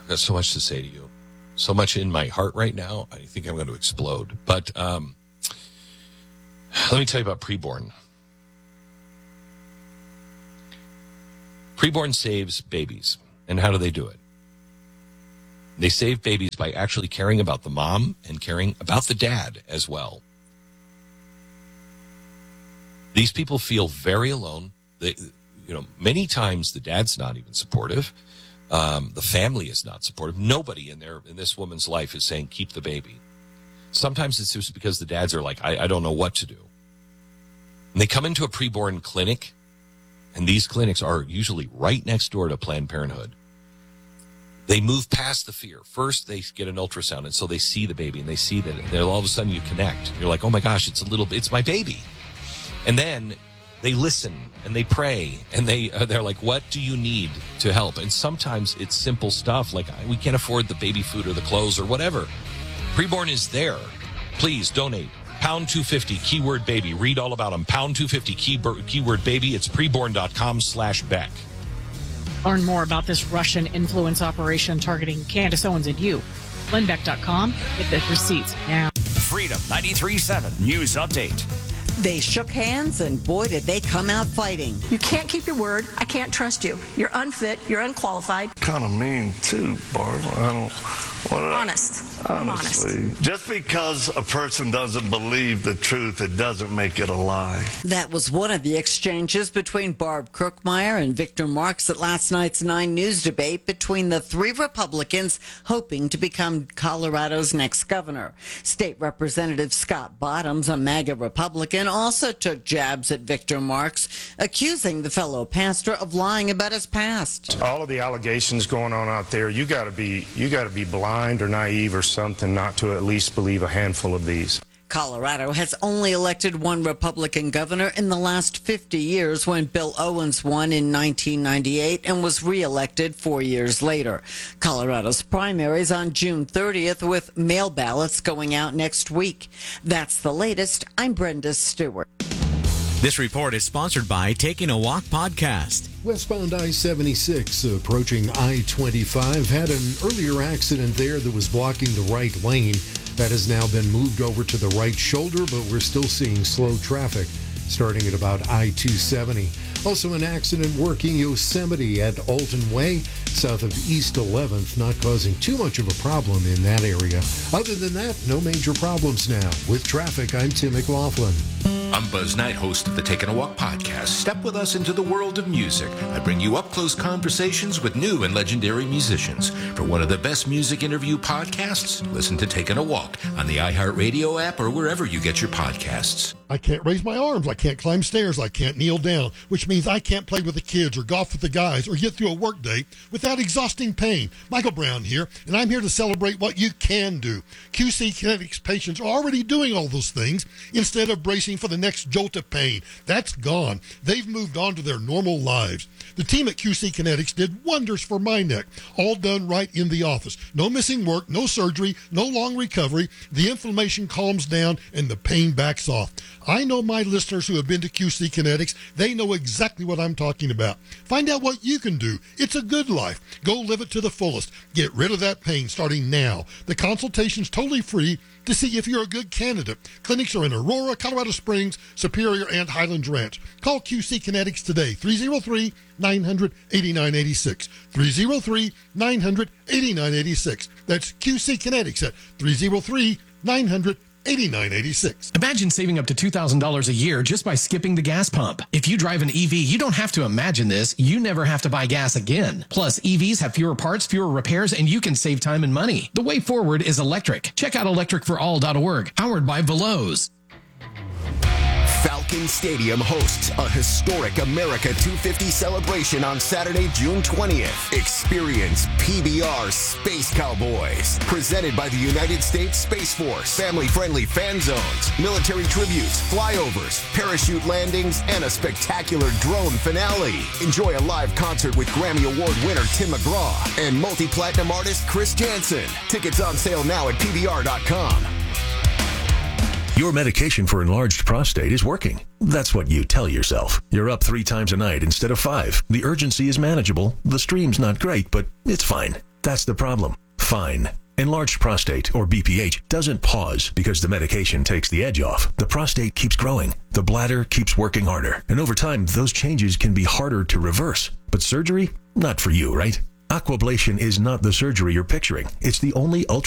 I've got so much to say to you. So much in my heart right now. I think I'm going to explode. But let me tell you about Preborn. Preborn saves babies. And how do they do it? They save babies by actually caring about the mom and caring about the dad as well. These people feel very alone. Many times the dad's not even supportive. The family is not supportive. Nobody in this woman's life is saying, keep the baby. Sometimes it's just because the dads are like, I don't know what to do. And they come into a preborn clinic, and these clinics are usually right next door to Planned Parenthood. They move past the fear. First, they get an ultrasound, and so they see the baby, and they see that, and all of a sudden you connect. You're like, oh my gosh, it's my baby. And then they listen, and they pray, and they're like, what do you need to help? And sometimes it's simple stuff, like we can't afford the baby food or the clothes or whatever. Preborn is there. Please donate. Pound 250, keyword baby. Read all about them. Pound 250, keyword baby. It's preborn.com/Beck. Learn more about this Russian influence operation targeting Candace Owens and you. Glenbeck.com. Get the receipts now. Freedom 93.7 News Update. They shook hands, and boy, did they come out fighting. You can't keep your word. I can't trust you. You're unfit. You're unqualified. Kind of mean, too, Barb. Honest. I'm honestly, just because a person doesn't believe the truth, it doesn't make it a lie. That was one of the exchanges between Barb Crookmeyer and Victor Marks at last night's 9 News debate between the 3 Republicans hoping to become Colorado's next governor. State Representative Scott Bottoms, a MAGA Republican, also took jabs at Victor Marks, accusing the fellow pastor of lying about his past. All of the allegations going on out there, you got to be blind or naive or something not to at least believe a handful of these. Colorado has only elected one Republican governor in the last 50 years, when Bill Owens won in 1998 and was reelected 4 years later. Colorado's primaries on June 30th, with mail ballots going out next week. That's the latest. I'm Brenda Stewart. This report is sponsored by Taking a Walk Podcast. Westbound I-76 approaching I-25 had an earlier accident there that was blocking the right lane. That has now been moved over to the right shoulder, but we're still seeing slow traffic starting at about I-270. Also an accident working Yosemite at Alton Way, south of East 11th, not causing too much of a problem in that area. Other than that, no major problems now. With traffic, I'm Tim McLaughlin. I'm Buzz Knight, host of the Taking a Walk podcast. Step with us into the world of music. I bring you up-close conversations with new and legendary musicians. For one of the best music interview podcasts, listen to Taking a Walk on the iHeartRadio app or wherever you get your podcasts. I can't raise my arms. I can't climb stairs. I can't kneel down, which means I can't play with the kids or golf with the guys or get through a work day without exhausting pain. Michael Brown here, and I'm here to celebrate what you can do. QC Kinetics patients are already doing all those things instead of bracing for the next jolt of pain. That's gone. They've moved on to their normal lives. The team at QC Kinetics did wonders for my neck, all done right in the office. No missing work, no surgery, no long recovery. The inflammation calms down and the pain backs off. I know my listeners who have been to QC Kinetics. They know exactly what I'm talking about. Find out what you can do. It's a good life. Go live it to the fullest. Get rid of that pain starting now. The consultation's totally free to see if you're a good candidate. Clinics are in Aurora, Colorado Springs, Superior, and Highlands Ranch. Call QC Kinetics today, 303-900-8986. 303-900-8986. That's QC Kinetics at 303-900-8986. 8986. Imagine saving up to $2,000 a year just by skipping the gas pump. If you drive an EV, you don't have to imagine this. You never have to buy gas again. Plus, EVs have fewer parts, fewer repairs, and you can save time and money. The way forward is electric. Check out electricforall.org, powered by Veloz. Falcon Stadium hosts a historic America 250 celebration on Saturday, June 20th. Experience PBR Space Cowboys, presented by the United States Space Force. Family-friendly fan zones, military tributes, flyovers, parachute landings, and a spectacular drone finale. Enjoy a live concert with Grammy Award winner Tim McGraw and multi-platinum artist Chris Jansen. Tickets on sale now at PBR.com. Your medication for enlarged prostate is working. That's what you tell yourself. You're up 3 times a night instead of 5. The urgency is manageable. The stream's not great, but it's fine. That's the problem. Fine. Enlarged prostate, or BPH, doesn't pause because the medication takes the edge off. The prostate keeps growing. The bladder keeps working harder. And over time, those changes can be harder to reverse. But surgery? Not for you, right? Aquablation is not the surgery you're picturing. It's the only